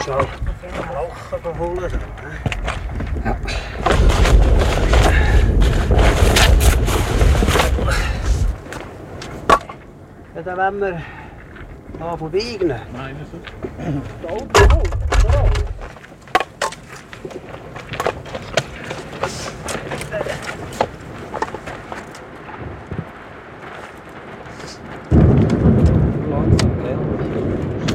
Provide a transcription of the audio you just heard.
schnell Lachen holen. Ja. Ja, dann wollen wir da vorbeigen. Nein, das ist... Da oben, da.